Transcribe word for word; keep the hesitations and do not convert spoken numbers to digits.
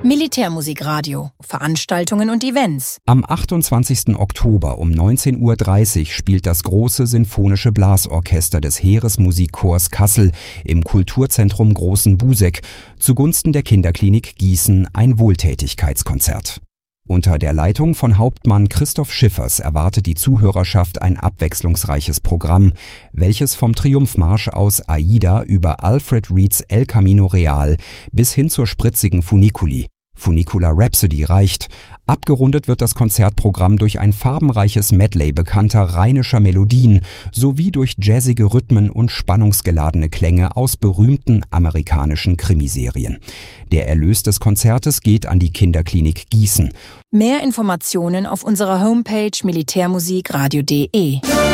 Militärmusikradio, Veranstaltungen und Events. Am achtundzwanzigsten Oktober um neunzehn Uhr dreißig spielt das große Sinfonische Blasorchester des Heeresmusikchors Kassel im Kulturzentrum Großen Buseck zugunsten der Kinderklinik Gießen ein Wohltätigkeitskonzert. Unter der Leitung von Hauptmann Christoph Schiffers erwartet die Zuhörerschaft ein abwechslungsreiches Programm, welches vom Triumphmarsch aus Aida über Alfred Reeds El Camino Real bis hin zur spritzigen Funiculi, Funicula Rhapsody reicht. Abgerundet wird das Konzertprogramm durch ein farbenreiches Medley bekannter rheinischer Melodien sowie durch jazzige Rhythmen und spannungsgeladene Klänge aus berühmten amerikanischen Krimiserien. Der Erlös des Konzertes geht an die Kinderklinik Gießen. Mehr Informationen auf unserer Homepage militärmusikradio punkt de.